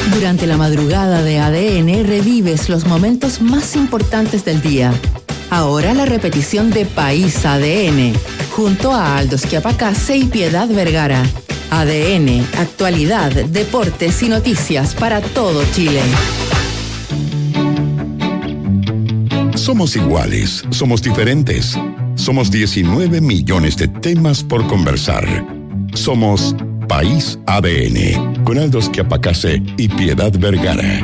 Durante la madrugada de ADN revives los momentos más importantes del día. Ahora la repetición de País ADN, junto a Aldo Schiapacase y Piedad Vergara. ADN, actualidad, deportes y noticias para todo Chile. Somos iguales, somos diferentes. Somos 19 millones de temas por conversar. Somos País ADN, con Aldo Schiapacase y Piedad Vergara.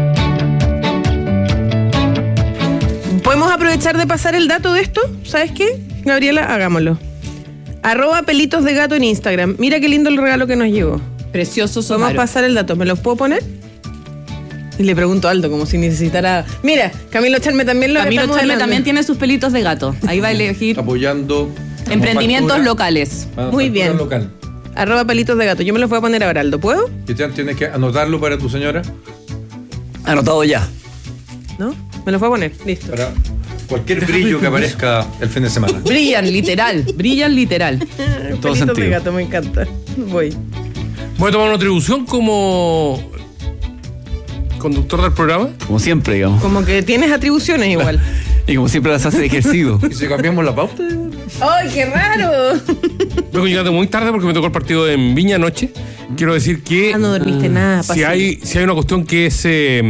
¿Podemos aprovechar de pasar el dato de esto? ¿Sabes qué? Gabriela, hagámoslo. @pelitos de gato en Instagram. Mira qué lindo el regalo que nos llegó. Precioso sumario. Vamos a pasar el dato. ¿Me lo puedo poner? Y le pregunto a Aldo como si necesitara... Mira, Camilo Charme también lo Camilo Charme también tiene sus pelitos de gato. Ahí va a elegir... Apoyando... emprendimientos locales. Muy bien. Local. @pelitos de gato. Yo me los voy a poner ahora, Aldo. ¿Puedo? Cristian, ¿tienes que anotarlo para tu señora? Anotado ya. ¿No? Me los voy a poner. Listo. Para cualquier brillo que aparezca el fin de semana. Brillan literal. En todo sentido. De gato, me encanta. Voy a tomar una atribución como conductor del programa. Como siempre, digamos. Como que tienes atribuciones igual. Y como siempre las hace ejercido. ¿Y si cambiamos la pauta? ¡Ay, qué raro! Vengo llegando muy tarde porque me tocó el partido en Viña anoche. Quiero decir que... no dormiste nada. Si hay una cuestión que es...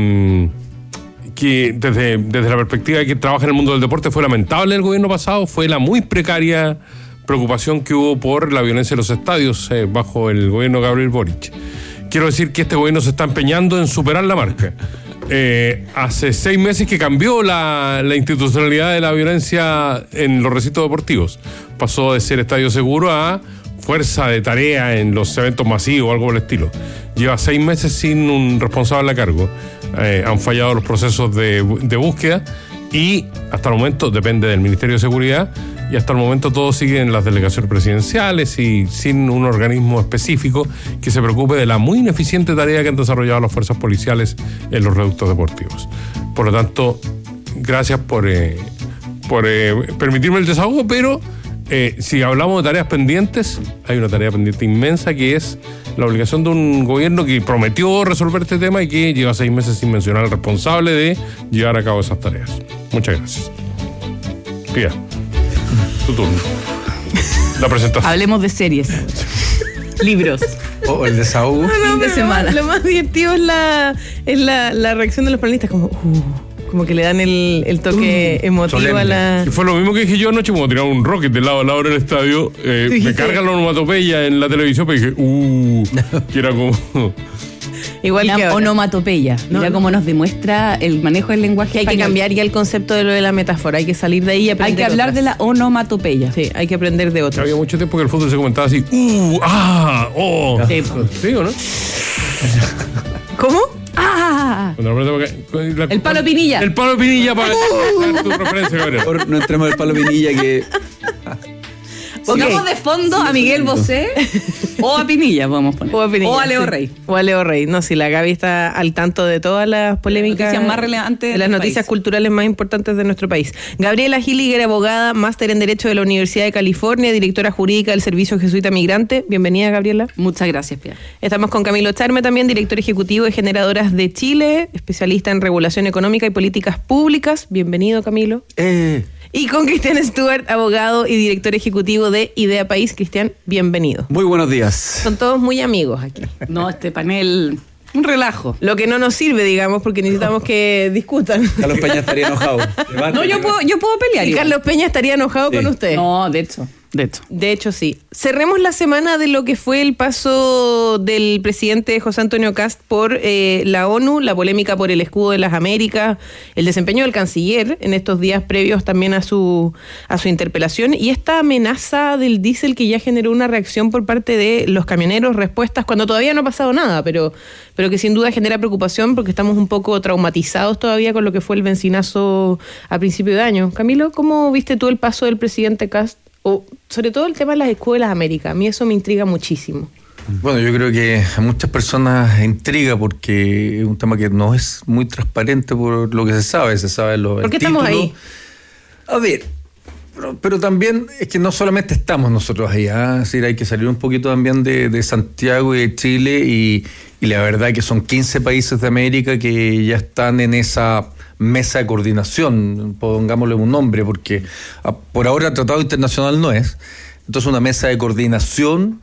que desde la perspectiva de que trabaja en el mundo del deporte fue lamentable el gobierno pasado, fue la muy precaria preocupación que hubo por la violencia en los estadios bajo el gobierno de Gabriel Boric. Quiero decir que este gobierno se está empeñando en superar la marca. Hace 6 meses que cambió la institucionalidad de la violencia en los recintos deportivos. Pasó de ser estadio seguro a fuerza de tarea en los eventos masivos o algo por el estilo. Lleva 6 meses sin un responsable a cargo. Han fallado los procesos de búsqueda y hasta el momento depende del Ministerio de Seguridad y hasta el momento todo sigue en las delegaciones presidenciales y sin un organismo específico que se preocupe de la muy ineficiente tarea que han desarrollado las fuerzas policiales en los reductos deportivos. Por lo tanto, gracias por permitirme el desahogo, pero si hablamos de tareas pendientes, hay una tarea pendiente inmensa que es la obligación de un gobierno que prometió resolver este tema y que lleva 6 meses sin mencionar al responsable de llevar a cabo esas tareas. Muchas gracias. Pía, tu turno. La presentación. Hablemos de series. Libros. El desahogo. Fin de semana. Lo más divertido es la reacción de los panelistas, como que le dan el toque emotivo solemne. A la... Y fue lo mismo que dije yo anoche, como tirar un rocket de lado a lado en el estadio. Me cargan la onomatopeya en la televisión, pero dije, que era como... Igual la que onomatopeya. Mira cómo nos demuestra el manejo del lenguaje. Hay que cambiar ya el concepto de lo de la metáfora. Hay que salir de ahí y aprender. Hay que hablar de la onomatopeya. Sí, hay que aprender de otros. Había mucho tiempo que el fútbol se comentaba así, oh. ¿Sí o no? ¿Cómo? El palo Pinilla. El palo Pinilla para tu referencia, Gabriel. No entremos al palo Pinilla que... Pongamos de fondo a Miguel Bosé o a Pinilla, podemos poner. O a Leo Rey. O a Leo Rey. No, si la Gaby está al tanto de todas las polémicas. Noticias más relevantes de las noticias culturales más importantes de nuestro país. Gabriela Hilliger, abogada, máster en Derecho de la Universidad de California, directora jurídica del Servicio Jesuita Migrante. Bienvenida, Gabriela. Muchas gracias, Pia. Estamos con Camilo Charme también, director ejecutivo de Generadoras de Chile, especialista en regulación económica y políticas públicas. Bienvenido, Camilo. Y con Cristian Stewart, abogado y director ejecutivo de Idea País. Cristian, bienvenido. Muy buenos días. Son todos muy amigos aquí. No, este panel, un relajo. Lo que no nos sirve, digamos, porque necesitamos que discutan. Carlos Peña estaría enojado. No, yo puedo pelear. Y Carlos Peña estaría enojado con usted. No, de hecho. De hecho, sí. Cerremos la semana de lo que fue el paso del presidente José Antonio Kast por la ONU, la polémica por el escudo de las Américas, el desempeño del canciller en estos días previos también a su interpelación y esta amenaza del diésel que ya generó una reacción por parte de los camioneros, respuestas cuando todavía no ha pasado nada, pero que sin duda genera preocupación porque estamos un poco traumatizados todavía con lo que fue el bencinazo a principio de año. Camilo, ¿cómo viste tú el paso del presidente Kast? O sobre todo el tema de las escuelas Américas, a mí eso me intriga muchísimo. Bueno, yo creo que a muchas personas intriga porque es un tema que no es muy transparente por lo que se sabe lo ¿Por qué estamos ahí? A ver, Pero también es que no solamente estamos nosotros allá, es decir, hay que salir un poquito también de Santiago y de Chile y la verdad que son 15 países de América que ya están en esa mesa de coordinación, pongámosle un nombre, porque por ahora tratado internacional no es. Entonces una mesa de coordinación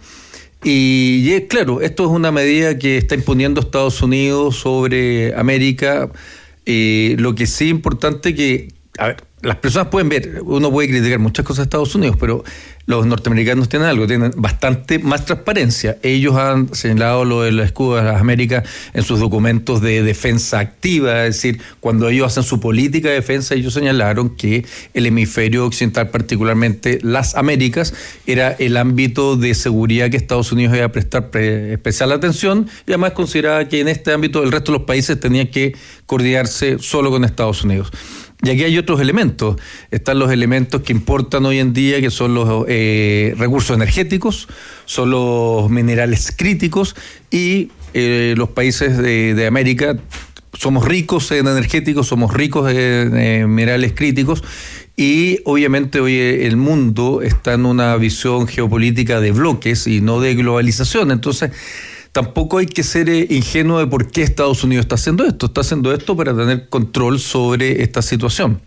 y claro, esto es una medida que está imponiendo Estados Unidos sobre América. Lo que sí es importante que, a ver, las personas pueden ver, uno puede criticar muchas cosas de Estados Unidos, pero los norteamericanos tienen algo, tienen bastante más transparencia. Ellos han señalado lo del escudo de las Américas en sus documentos de defensa activa, es decir, cuando ellos hacen su política de defensa, ellos señalaron que el hemisferio occidental, particularmente las Américas, era el ámbito de seguridad que Estados Unidos iba a prestar especial atención y además consideraba que en este ámbito el resto de los países tenían que coordinarse solo con Estados Unidos. Y aquí hay otros elementos. Están los elementos que importan hoy en día, que son los recursos energéticos, son los minerales críticos y los países de América somos ricos en energéticos, somos ricos en minerales críticos y obviamente hoy el mundo está en una visión geopolítica de bloques y no de globalización. Entonces, tampoco hay que ser ingenuo de por qué Estados Unidos está haciendo esto. Está haciendo esto para tener control sobre esta situación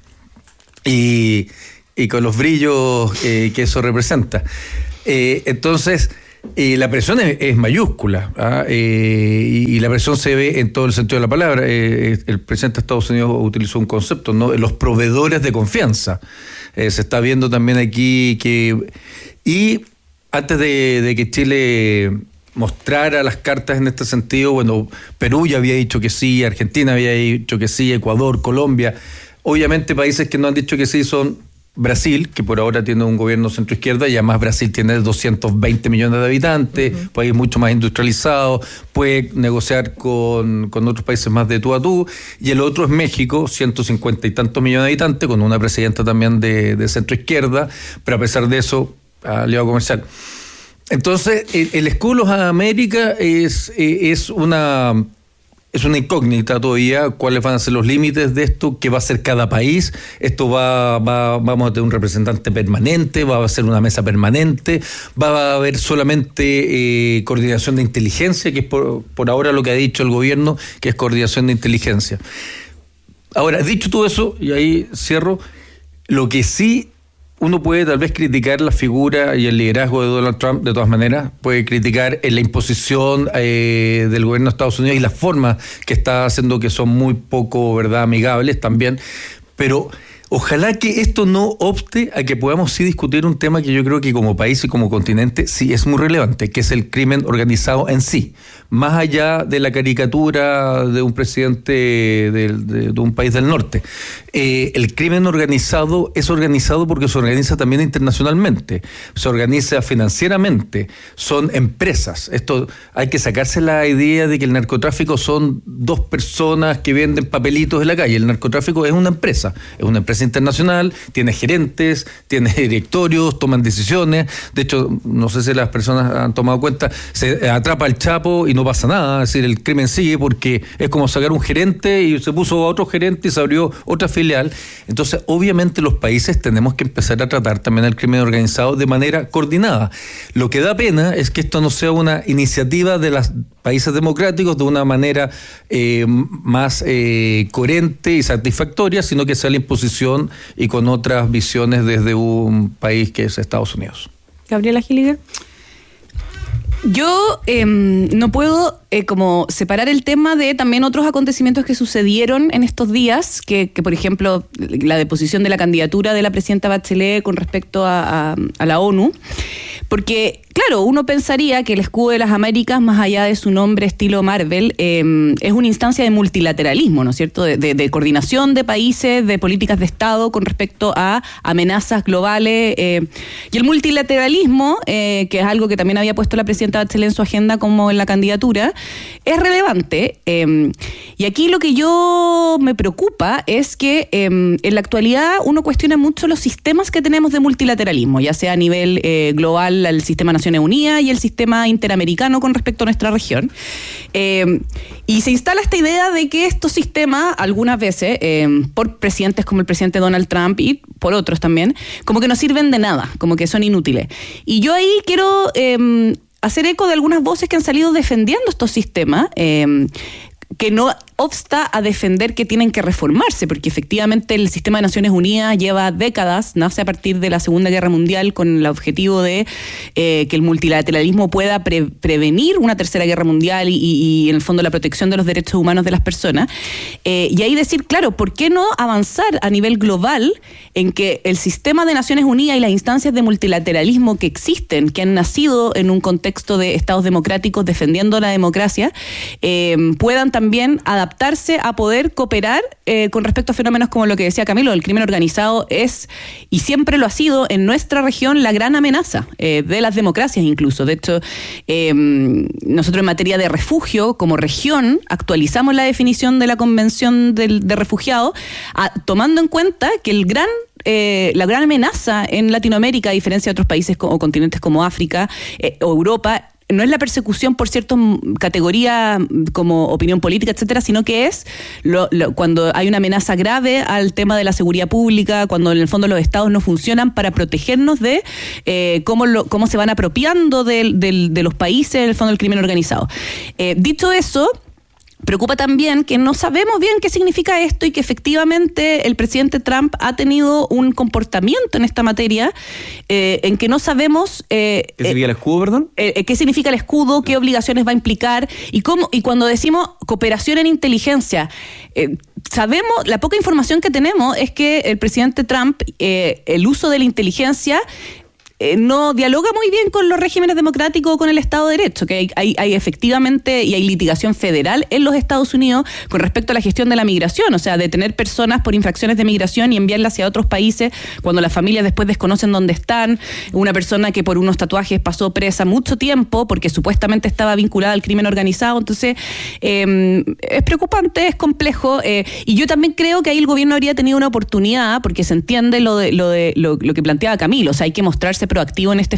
y con los brillos que eso representa. Entonces, la presión es mayúscula, y la presión se ve en todo el sentido de la palabra. El presidente de Estados Unidos utilizó un concepto, ¿no? Los proveedores de confianza. Se está viendo también aquí que... Y antes de que Chile mostrara las cartas en este sentido, bueno, Perú ya había dicho que sí, Argentina había dicho que sí, Ecuador, Colombia. Obviamente países que no han dicho que sí son Brasil, que por ahora tiene un gobierno centroizquierda, y además Brasil tiene 220 millones de habitantes, país mucho más industrializado, puede negociar con otros países más de tú a tú, y el otro es México, 150 y tantos millones de habitantes, con una presidenta también de centroizquierda, pero a pesar de eso, aliado comercial. Entonces, el escudo de las Américas es una incógnita todavía. ¿Cuáles van a ser los límites de esto? ¿Qué va a hacer cada país? Esto vamos a tener un representante permanente, va a ser una mesa permanente, va a haber solamente coordinación de inteligencia, que es por ahora lo que ha dicho el gobierno, que es coordinación de inteligencia. Ahora, dicho todo eso, y ahí cierro, lo que sí uno puede tal vez criticar la figura y el liderazgo de Donald Trump, de todas maneras, puede criticar la imposición del gobierno de Estados Unidos y las formas que está haciendo, que son muy poco, ¿verdad?, amigables también, pero ojalá que esto no obste a que podamos sí discutir un tema que yo creo que como país y como continente sí es muy relevante, que es el crimen organizado en sí. Más allá de la caricatura de un presidente de un país del norte. El crimen organizado es organizado porque se organiza también internacionalmente, se organiza financieramente, son empresas. Esto hay que sacarse la idea de que el narcotráfico son dos personas que venden papelitos en la calle. El narcotráfico es una empresa internacional, tiene gerentes, tiene directorios, toman decisiones. De hecho, no sé si las personas han tomado cuenta, se atrapa al Chapo y no pasa nada, es decir, el crimen sigue porque es como sacar un gerente y se puso a otro gerente y se abrió otra filial. Entonces, obviamente los países tenemos que empezar a tratar también el crimen organizado de manera coordinada. Lo que da pena es que esto no sea una iniciativa de los países democráticos de una manera más coherente y satisfactoria, sino que sea la imposición y con otras visiones desde un país que es Estados Unidos. Gabriela Giliger. Yo no puedo como separar el tema de también otros acontecimientos que sucedieron en estos días, que por ejemplo la deposición de la candidatura de la presidenta Bachelet con respecto a la ONU, porque claro, uno pensaría que el escudo de las Américas, más allá de su nombre estilo Marvel, es una instancia de multilateralismo, ¿no es cierto?, de coordinación de países, de políticas de Estado con respecto a amenazas globales, y el multilateralismo, que es algo que también había puesto la presidenta presidenta Bachelet en su agenda como en la candidatura, es relevante. Y aquí lo que yo me preocupa es que en la actualidad uno cuestiona mucho los sistemas que tenemos de multilateralismo, ya sea a nivel global, el sistema de Naciones Unidas y el sistema interamericano con respecto a nuestra región. Y se instala esta idea de que estos sistemas, algunas veces, por presidentes como el presidente Donald Trump y por otros también, como que no sirven de nada, como que son inútiles. Y yo ahí quiero hacer eco de algunas voces que han salido defendiendo estos sistemas, que no obsta a defender que tienen que reformarse, porque efectivamente el sistema de Naciones Unidas lleva décadas, nace a partir de la Segunda Guerra Mundial con el objetivo de que el multilateralismo pueda prevenir una tercera guerra mundial y en el fondo la protección de los derechos humanos de las personas. Y ahí decir, claro, ¿por qué no avanzar a nivel global en que el sistema de Naciones Unidas y las instancias de multilateralismo que existen, que han nacido en un contexto de estados democráticos defendiendo la democracia, puedan también adaptarse a poder cooperar con respecto a fenómenos como lo que decía Camilo? El crimen organizado es, y siempre lo ha sido en nuestra región, la gran amenaza de las democracias incluso. De hecho, nosotros en materia de refugio, como región, actualizamos la definición de la Convención de Refugiados, tomando en cuenta que la gran amenaza en Latinoamérica, a diferencia de otros países o continentes como África o Europa, no es la persecución por ciertas categorías como opinión política, etcétera, sino que es cuando hay una amenaza grave al tema de la seguridad pública, cuando en el fondo los estados no funcionan para protegernos de cómo se van apropiando de los países, en el fondo del crimen organizado. Dicho eso, preocupa también que no sabemos bien qué significa esto y que efectivamente el presidente Trump ha tenido un comportamiento en esta materia en que no sabemos ¿Qué significa el escudo, perdón? Qué significa el escudo, qué obligaciones va a implicar y cuando decimos cooperación en inteligencia, sabemos, la poca información que tenemos es que el presidente Trump, el uso de la inteligencia no dialoga muy bien con los regímenes democráticos o con el Estado de Derecho, que hay efectivamente, y hay litigación federal en los Estados Unidos con respecto a la gestión de la migración, o sea, detener personas por infracciones de migración y enviarlas hacia otros países cuando las familias después desconocen dónde están. Una persona que por unos tatuajes pasó presa mucho tiempo porque supuestamente estaba vinculada al crimen organizado. Entonces, es preocupante, es complejo, y yo también creo que ahí el gobierno habría tenido una oportunidad, porque se entiende lo que planteaba Camilo, o sea, hay que mostrarse proactivo en este